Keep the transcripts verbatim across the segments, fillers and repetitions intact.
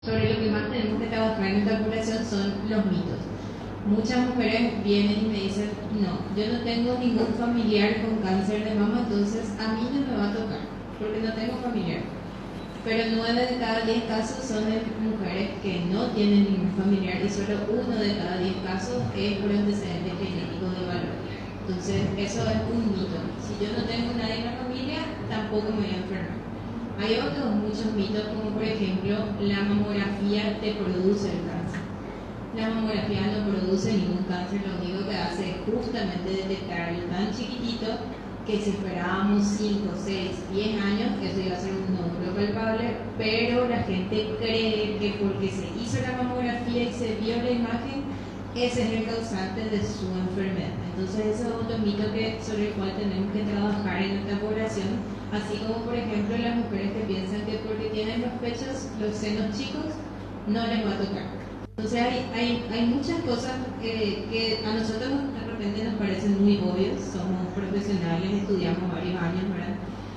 Sobre lo que más tenemos que trabajar en nuestra población son los mitos. Muchas mujeres vienen y me dicen, no, yo no tengo ningún familiar con cáncer de mama, entonces a mí no me va a tocar, porque no tengo familiar. Pero nueve de cada diez casos son de mujeres que no tienen ningún familiar y solo uno de cada diez casos es por antecedentes genéticos de valor. Entonces, eso es un mito. Si yo no tengo nadie en la familia, tampoco me voy a enfermar. Hay otros muchos mitos, como por ejemplo, la mamografía te produce el cáncer. La mamografía no produce ningún cáncer, lo único que hace es justamente detectar algo tan chiquitito que si esperábamos cinco, seis, diez años, eso iba a ser un nódulo palpable, pero la gente cree que porque se hizo la mamografía y se vio la imagen, ese es el causante de su enfermedad. Entonces ese es otro mito que, sobre el cual tenemos que trabajar en nuestra población, así como por ejemplo las mujeres que piensan que porque tienen los pechos, los senos chicos, no les va a tocar. Entonces hay, hay, hay muchas cosas eh, que a nosotros de repente nos parecen muy obvias, somos profesionales, estudiamos varios años, ¿verdad?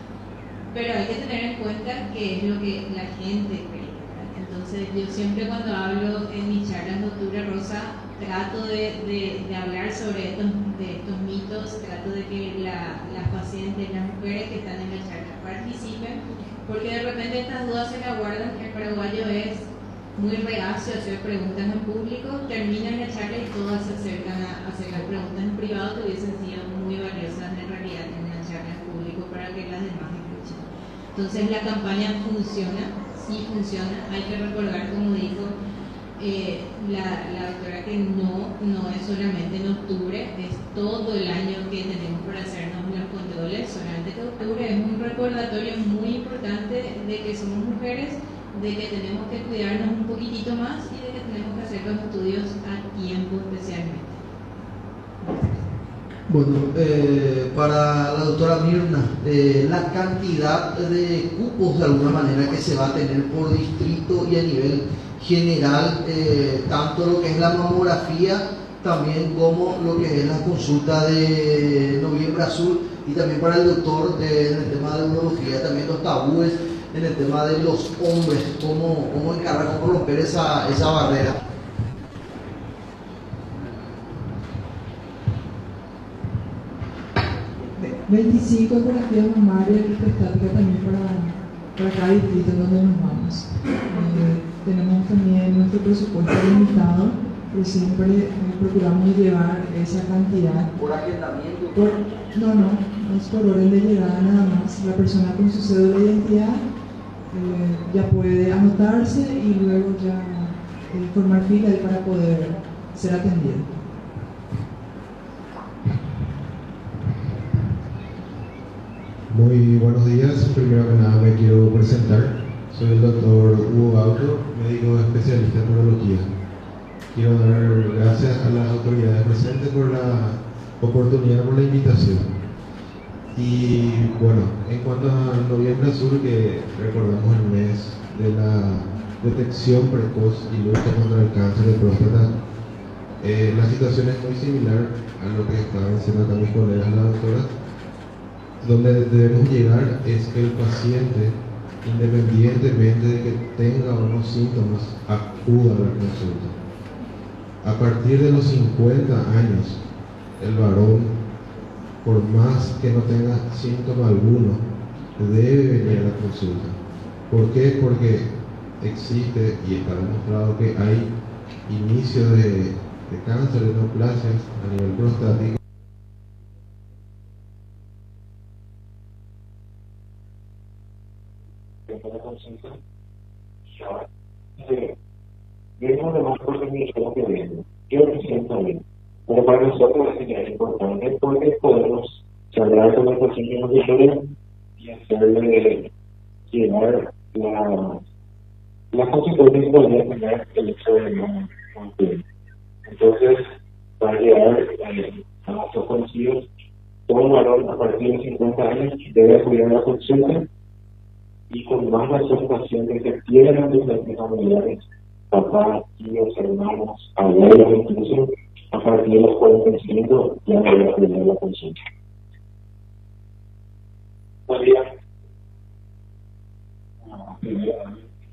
Pero hay que tener en cuenta qué es lo que la gente cree, ¿verdad? Entonces yo siempre cuando hablo en mis charlas Doctora Rosa, trato de, de, de hablar sobre estos, de estos mitos, trato de que la, las pacientes, las mujeres que están en la charla participen, porque de repente estas dudas se la guardan. El paraguayo es muy reacio a hacer preguntas en público, terminan la charla y todas se acercan a hacer las preguntas en privado que hubiesen sido muy valiosas en realidad en la charla en público para que las demás escuchen. Entonces la campaña funciona, sí funciona, hay que recordar, como dijo eh, la, la doctora, que no, no es solamente en octubre, es todo el año que tenemos para hacernos los controles, solamente que octubre es un recordatorio muy importante de que somos mujeres, de que tenemos que cuidarnos un poquitito más y de que tenemos que hacer los estudios a tiempo especialmente. Bueno, eh, para la doctora Mirna, eh, la cantidad de cupos de alguna manera que se va a tener por distrito y a nivel general, eh, tanto lo que es la mamografía, también como lo que es la consulta de noviembre azul, y también para el doctor eh, en el tema de urología, también los tabúes en el tema de los hombres, cómo, cómo encarar, cómo romper esa, esa barrera. veinticinco ecografías mamarias y prostática también para, para cada distrito en donde nos vamos. Eh, tenemos también nuestro presupuesto limitado, pero siempre eh, procuramos llevar esa cantidad. ¿Por agendamiento? Por, no, no, no es por orden de llegada nada más. La persona con su cédula de identidad eh, ya puede anotarse y luego ya eh, formar fila para poder ser atendido. Muy buenos días. Primero que nada me quiero presentar. Soy el doctor Hugo Gauto, médico especialista en urología. Quiero dar gracias a las autoridades presentes por la oportunidad, por la invitación. Y bueno, en cuanto a noviembre azul, que recordamos el mes de la detección precoz y lucha contra el cáncer de próstata, eh, la situación es muy similar a lo que estaban diciendo acá mis colegas, la doctora. Donde debemos llegar es que el paciente, independientemente de que tenga o no síntomas, acuda a la consulta. A partir de los cincuenta años, el varón, por más que no tenga síntoma alguno, debe venir a la consulta. ¿Por qué? Porque existe y está demostrado que hay inicio de, de cáncer de neoplasias a nivel prostático. Para la consulta, vemos además por el Ministerio que viene, yo me siento bien, pero para nosotros es importante porque podemos hablar con el paciente nutricional y hacerle llegar la, las consecuencias que podría tener el hecho de no cumplir. Entonces, va a llegar eh, a nuestros conocidos, todo varón a partir de cincuenta años debe acudir a la consulta. Y con más razón pacientes que pierdan sus familiares, papás, tíos, hermanos, abuelos, incluso a partir de los cuarenta y cinco ya debe acudir a la consulta. Buen día.